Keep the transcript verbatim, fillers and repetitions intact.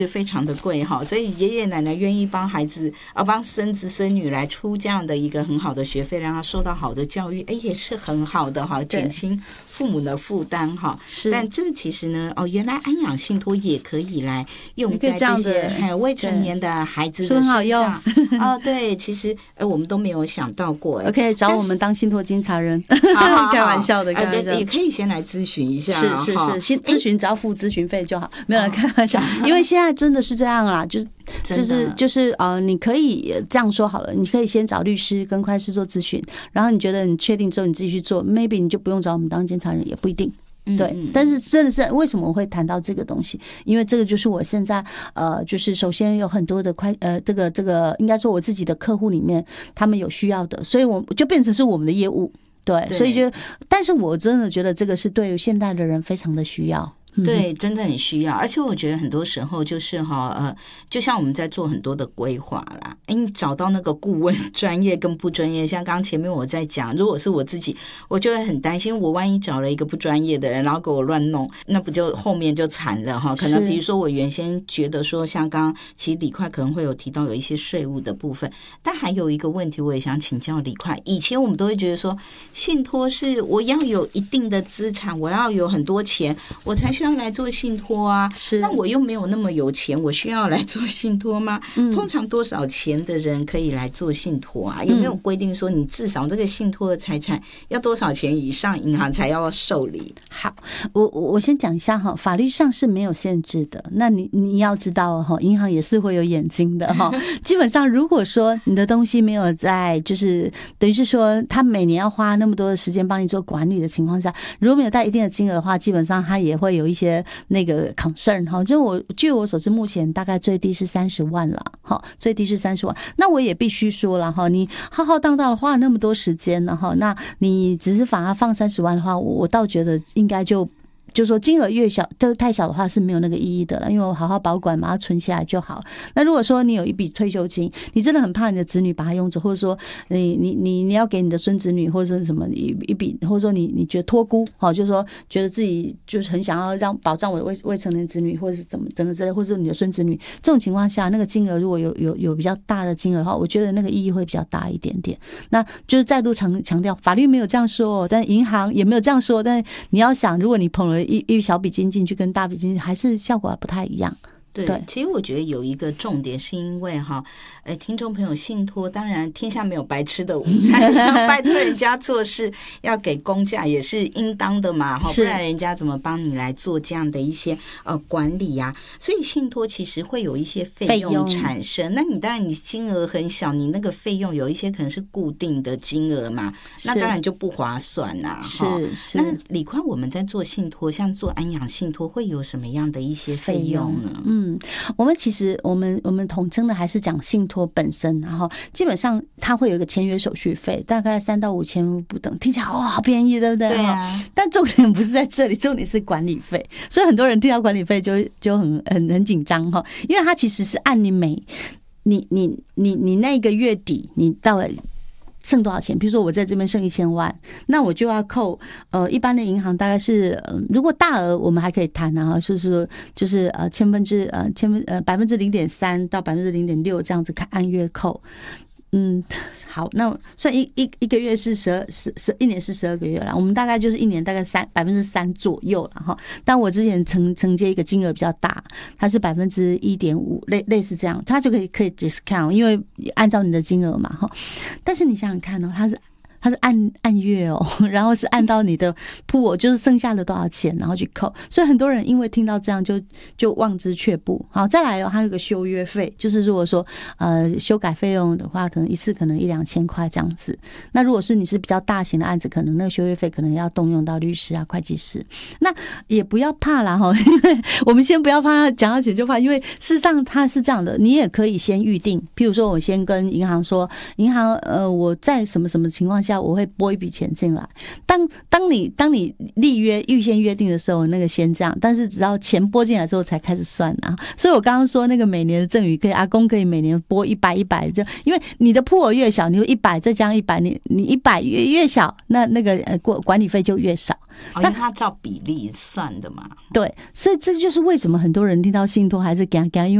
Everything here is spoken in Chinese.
是非常的贵哈，所以爷爷奶奶愿意帮孩子啊帮孙子孙女来出这样的一个很好的学费，让他受到好的教育，哎，也是很好的哈，减轻父母的负担哈。但这个其实呢，哦，原来安养信托也可以来用在这些还有未成年的孩子的身上。哦，对，其实呃我们都没有想到过。 OK， 找我们当信托监察人，开玩笑的，开玩笑， 也可以先来咨询一下。 是是是，先咨询只要付咨询费就好，没有人开玩笑，因为现在真的是这样啦，就是就是就是呃，你可以这样说好了，你可以先找律师跟会计师做咨询，然后你觉得你确定之后你自己去做 ，maybe 你就不用找我们当监察人，也不一定。对，但是真的是为什么我会谈到这个东西？因为这个就是我现在呃，就是首先有很多的快呃，这个这个应该说我自己的客户里面，他们有需要的，所以我就变成是我们的业务。对，所以就，但是我真的觉得这个是对现代的人非常的需要。 对，真的很需要，而且我觉得很多时候就是哈呃，就像我们在做很多的规划啦，哎，你找到那个顾问专业跟不专业，像刚刚前面我在讲，如果是我自己，我就会很担心，我万一找了一个不专业的人，然后给我乱弄，那不就后面就惨了哈？可能比如说我原先觉得说，像刚刚其实李快可能会有提到有一些税务的部分，但还有一个问题我也想请教李快，以前我们都会觉得说，信托是我要有一定的资产，我要有很多钱，我才需要来做信托啊，那我又没有那么有钱，我需要来做信托吗？嗯、通常多少钱的人可以来做信托啊？有没有规定说你至少这个信托的财产要多少钱以上，银行才要受理？ 好，我我先讲一下哈，法律上是没有限制的。那你你要知道哈，银行也是会有眼睛的哈。基本上，如果说你的东西没有在，就是等于是说，他每年要花那么多的时间帮你做管理的情况下，如果没有带一定的金额的话，基本上他也会有一些那个 concern 哈，就我据我所知，目前大概最低是三十万了哈，最低是三十万。那我也必须说了哈，你浩浩荡荡花了那么多时间了哈，那你只是把它放三十万的话，我我倒觉得应该就。就是说金额越小，就太小的话是没有那个意义的了，因为我好好保管，把它存下来就好。那如果说你有一笔退休金，你真的很怕你的子女把它用走，或者说你你你你要给你的孙子女或者是什么一一笔，或者说你你觉得托孤，好，就是说觉得自己就是很想要让保障我的未未成年子女，或者是怎么整个之类，或者是你的孙子女，这种情况下，那个金额如果有有有比较大的金额的话，我觉得那个意义会比较大一点点。那就是再度强强调，法律没有这样说，但银行也没有这样说，但你要想，如果你捧了一一小笔金进去跟大笔金，还是效果不太一样。 对，其实我觉得有一个重点是因为哈，哎，听众朋友，信托当然天下没有白吃的午餐，要拜托人家做事要给公价也是应当的嘛，哈，不然人家怎么帮你来做这样的一些呃管理呀、啊？所以信托其实会有一些费用产生，那你当然你金额很小，你那个费用有一些可能是固定的金额嘛，那当然就不划算呐、啊。 是是。 那李宽，我们在做信托，像做安养信托，会有什么样的一些费用呢？ 嗯。嗯，我们其实我们我们统称的还是讲信托本身，然后基本上它会有一个签约手续费，大概三到五千不等，听起来哦好便宜，对不对？ 对啊。 但重点不是在这里，重点是管理费，所以很多人听到管理费就就很很很紧张哈，因为它其实是按你每你你你你那个月底你到了。剩多少钱？比如说我在这边剩一千万，那我就要扣呃，一般的银行大概是、呃、如果大额我们还可以谈啊，就是说就是呃千分之呃千分呃百分之零点三到百分之零点六这样子看按月扣。嗯，好，那算一一一个月是十二十十一年是十二个月了，我们大概就是一年大概三百分之三左右了哈。但我之前承承接一个金额比较大，它是百分之一点五，类类似这样，它就可以可以 discount， 因为按照你的金额嘛哈。但是你想想看哦，它是。它是按按月哦，然后是按到你的铺，就是剩下的多少钱，然后去扣。所以很多人因为听到这样就就望之却步。好，再来哦，还有个修约费，就是如果说呃修改费用的话，可能一次可能一两千块这样子。那如果是你是比较大型的案子，可能那个修约费可能要动用到律师啊、会计师。那也不要怕啦哈，因为我们先不要怕讲到钱就怕，因为事实上它是这样的，你也可以先预定。譬如说我先跟银行说，银行呃我在什么什么情况下。 下我会拨一笔钱进来。当当你当你立约预先约定的时候，那个先这样，但是只要钱拨进来之后才开始算啊。所以我刚刚说那个每年的赠与可以，阿公可以每年拨一百一百，就因为你的铺额越小，你就一百再加一百，你你一百越越小，那那个呃管管理费就越少。 哦，因为它照比例算的嘛。 对，所以这就是为什么很多人听到信托还是给他给他，因为